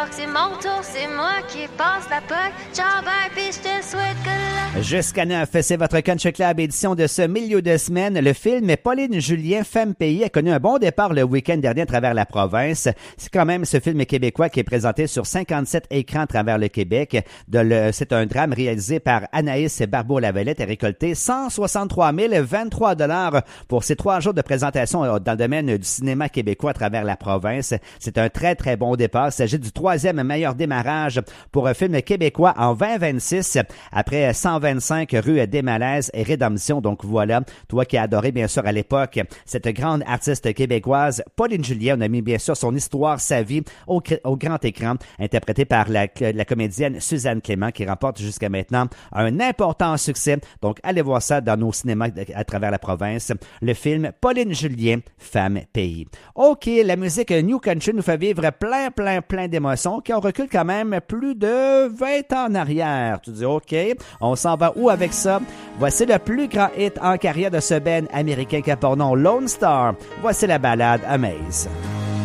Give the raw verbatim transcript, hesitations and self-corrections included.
C'est mon tour, c'est moi qui passe la poque. Ciao, bye, pis je te souhaite que la... Jusqu'à neuf, c'est votre Country Club édition de ce milieu de semaine. Le film Pauline Julien, Femme Pays, a connu un bon départ le week-end dernier à travers la province. C'est quand même ce film québécois qui est présenté sur cinquante-sept écrans à travers le Québec. De le, c'est un drame réalisé par Anaïs Barbeau-Lavalette et récolté cent soixante-trois mille vingt-trois dollars pour ces trois jours de présentation dans le domaine du cinéma québécois à travers la province. C'est un très, très bon départ. Il s'agit du troisième meilleur démarrage pour un film québécois en vingt vingt-six, après cent vingt-cinq rue des Malaises et Rédemption. Donc voilà, toi qui as adoré bien sûr à l'époque cette grande artiste québécoise, Pauline Julien, on a mis bien sûr son histoire, sa vie au, au grand écran, interprétée par la, la comédienne Suzanne Clément qui remporte jusqu'à maintenant un important succès. Donc allez voir ça dans nos cinémas à travers la province. Le film Pauline Julien, Femme Pays. OK, la musique New Country nous fait vivre plein, plein, plein d'émotions qui on recule quand même plus de vingt ans en arrière. Tu dis, OK, on s'en va où avec ça? Voici le plus grand hit en carrière de ce band américain qui a pour nom Lone Star. Voici la ballade Amaze.